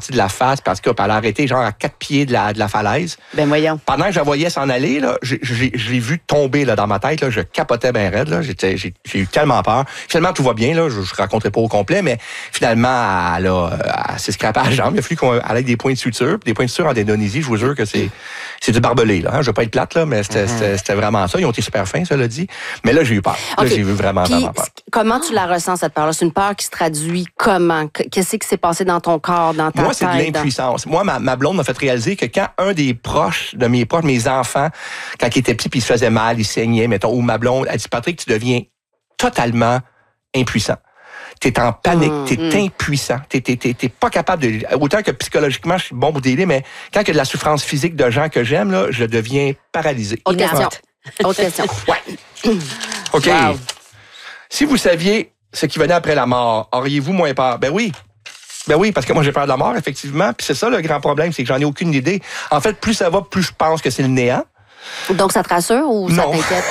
sorti de la face, parce que elle a arrêté genre à 4 pieds de la falaise. Ben voyons. Pendant que je la voyais s'en aller, là, je l'ai vu tomber là, dans ma tête. Là, je capotais bien raide. Là, j'ai eu tellement peur. Finalement, tout va bien. Là, je ne raconterai pas au complet, mais finalement, elle s'est scrapée à la jambe. Il a fallu qu'elle ait des points de suture. Des points de suture en Indonésie, je vous jure que c'est du barbelé. Là, hein. Je ne veux pas être plate, là, mais c'était vraiment ça. Ils ont été super fins, ça l'a dit. Mais là, j'ai eu peur. Là, j'ai eu vraiment peur. Comment tu la ressens, cette peur-là? C'est une peur qui se traduit comment? Qu'est-ce qui s'est passé dans ton corps, dans ta tête? Moi, c'est de l'impuissance. Moi, ma blonde m'a fait réaliser que quand un des proches de mes proches, mes enfants, quand ils étaient petits puis ils se faisaient mal, ils saignaient, mettons, ou ma blonde, elle dit, Patrick, tu deviens totalement impuissant. T'es en panique, t'es impuissant, t'es pas capable de... Autant que psychologiquement, je suis bon pour t'aider, mais quand il y a de la souffrance physique de gens que j'aime, là, je deviens paralysé. Autre question. Autre question. Ouais. OK. Wow. Si vous saviez ce qui venait après la mort, auriez-vous moins peur? Ben oui, parce que moi, j'ai peur de la mort, effectivement. Puis c'est ça, le grand problème, c'est que j'en ai aucune idée. En fait, plus ça va, plus je pense que c'est le néant. Donc, ça te rassure ou ça t'inquiète?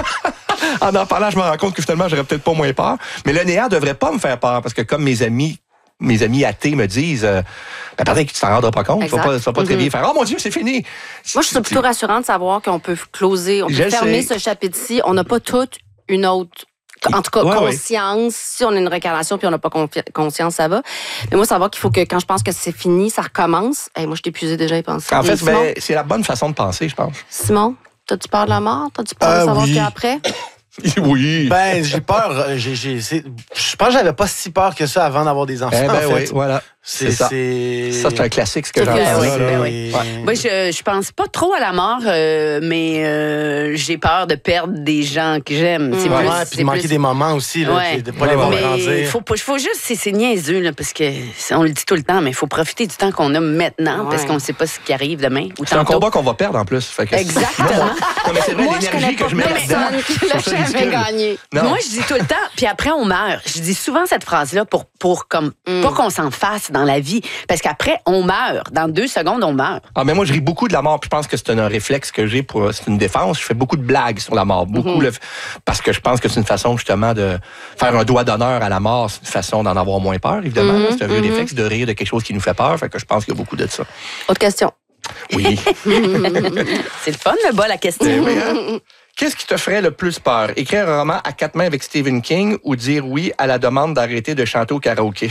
En parlant, je me rends compte que finalement, j'aurais peut-être pas moins peur. Mais le néant devrait pas me faire peur, parce que comme mes amis athées me disent, Patrick, tu t'en rendras pas compte, tu vas pas très bien faire. Oh mon Dieu, c'est fini! Moi, je suis plutôt rassurante de savoir qu'on peut closer, on peut fermer ce chapitre-ci. On n'a pas toute une autre... En tout cas, conscience. Si on a une réincarnation puis on n'a pas conscience, ça va. Mais moi, savoir qu'il faut que quand je pense que c'est fini, ça recommence. Moi, je t'ai épuisé déjà à y penser. En fait, c'est la bonne façon de penser, je pense. Simon, t'as-tu peur de la mort? T'as-tu peur de savoir qu'après? Oui. Ben, j'ai peur. Je pense que j'avais pas si peur que ça avant d'avoir des enfants. Ben en fait. oui, voilà. C'est ça. Ça, c'est un classique, ce que j'entends là. Oui. Moi, je pense pas trop à la mort, mais j'ai peur de perdre des gens que j'aime. C'est plus, puis de manquer des moments aussi, là, de pas les voir grandir. Faut juste, c'est niaiseux, là, parce que on le dit tout le temps, mais il faut profiter du temps qu'on a maintenant, parce qu'on ne sait pas ce qui arrive demain. C'est un combat qu'on va perdre en plus. Fait que exactement. Non, mais c'est vrai, l'énergie que je mets là-dedans. Moi, je dis tout le temps, puis après, on meurt. Je dis souvent cette phrase-là pour pas qu'on s'en fasse dans la vie. Parce qu'après, on meurt. Dans 2 secondes, on meurt. Ah, mais moi, je ris beaucoup de la mort. Puis je pense que c'est un réflexe que j'ai c'est une défense. Je fais beaucoup de blagues sur la mort. Beaucoup. Parce que je pense que c'est une façon, justement, de faire un doigt d'honneur à la mort. C'est une façon d'en avoir moins peur, évidemment. C'est un vieux réflexe de rire de quelque chose qui nous fait peur. Fait que je pense qu'il y a beaucoup de ça. Autre question. Oui. C'est le fun, le bas, la question. Oui, hein? Qu'est-ce qui te ferait le plus peur? Écrire un roman à 4 mains avec Stephen King ou dire oui à la demande d'arrêter de chanter au karaoké?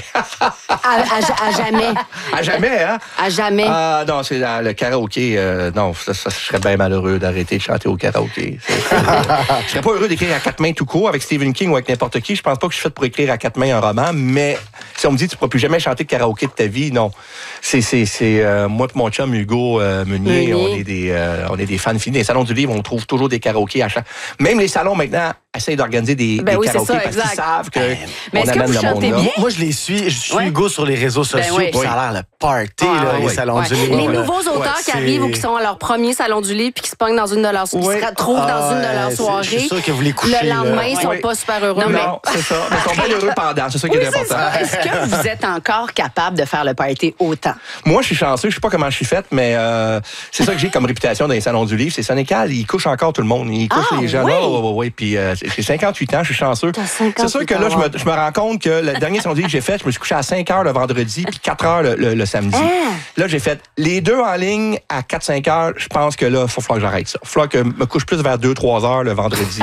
À jamais. À jamais, hein? À jamais. Ah non, c'est le karaoké. Non, ça, je serais bien malheureux d'arrêter de chanter au karaoké. Je serais pas heureux d'écrire à 4 mains tout court avec Stephen King ou avec n'importe qui. Je pense pas que je suis fait pour écrire à 4 mains un roman, mais si on me dit tu pourras plus jamais chanter de karaoké de ta vie, non. C'est moi et mon chum Hugo Meunier, on est des fans finis. Dans les salons du livre, on trouve toujours des karaokés. Même les salons, maintenant, essayent d'organiser des karaokés parce qu'ils savent qu'on amène le monde là. Moi, je suis Hugo sur les réseaux sociaux, puis ça a l'air le party, les salons du livre. Les nouveaux auteurs qui arrivent ou qui sont à leur premier salon du livre puis qui se pognent dans une de leurs qui se retrouvent dans une de leurs soirées. Je suis sûr que vous les couchez. Le lendemain, ils sont pas super heureux. Non, c'est ça. Mais ils sont bien heureux pendant. C'est ça qui est important. Est-ce que vous êtes encore capable de faire le party autant? Moi, je suis chanceux. Je sais pas comment je suis faite, mais c'est ça que j'ai comme réputation dans les salons du livre. C'est Sénécal. Ils couchent encore tout le monde. Ils couchent les gens. Oui. Puis j'ai 58 ans. Je suis chanceux. C'est sûr que là, je me rends compte que le dernier salon du livre que j'ai fait, je me suis couché à 5 heures le vendredi puis 4 heures le samedi. Là, j'ai fait les deux en ligne à 4-5 heures. Je pense que là, il va falloir que j'arrête ça. Il va falloir que je me couche plus vers 2-3 heures le vendredi.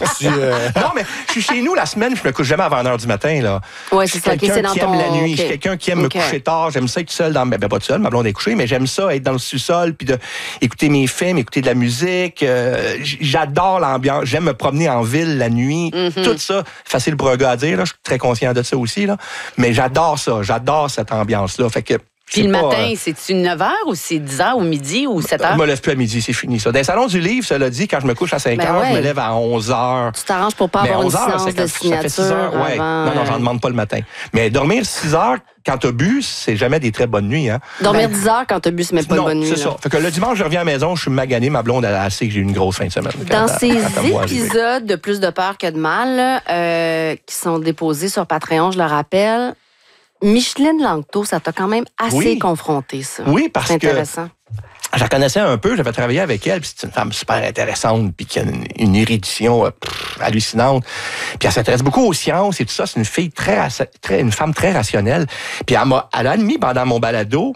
Non, mais je suis chez nous la semaine, je me couche jamais avant 1 heure du matin. Là. Oui, c'est ça. Quelqu'un qui aime la nuit. Je suis quelqu'un qui aime me coucher tard. J'aime ça être seul dans... Ben, pas tout seul, ma blonde est couchée, mais j'aime ça être dans le sous-sol puis écouter mes films, écouter de la musique. J'adore l'ambiance. J'aime me promener en ville la nuit. Tout ça, facile pour un gars à dire. Là. Je suis très conscient de ça aussi. Là. Mais j'adore ça. J'adore cette ambiance-là. Fait que puis le matin, c'est-tu 9h ou c'est 10h ou midi ou 7h? Je me lève plus à midi, c'est fini ça. Dans les salons du livre, cela dit, quand je me couche à 5h, je me lève à 11h. Tu t'arranges pour pas avoir une séance de signature. Ça fait 6 heures, Non, j'en demande pas le matin. Mais dormir 6 heures quand t'as bu, c'est jamais des très bonnes nuits. Hein? Dormir 10 heures quand t'as bu, c'est même pas une bonne nuit. C'est ça. Fait que le dimanche, je reviens à la maison, je suis magané, ma blonde, elle sait que j'ai eu une grosse fin de semaine. Dans ces épisodes de Plus de peur que de mal, qui sont déposés sur Patreon, je le rappelle, Micheline Langto, ça t'a quand même assez confronté, ça. Oui, parce que... intéressant. Je la connaissais un peu, j'avais travaillé avec elle, puis c'est une femme super intéressante, puis qui a une érudition hallucinante. Puis elle s'intéresse beaucoup aux sciences et tout ça. C'est une fille une femme très rationnelle. Puis elle a admis pendant mon balado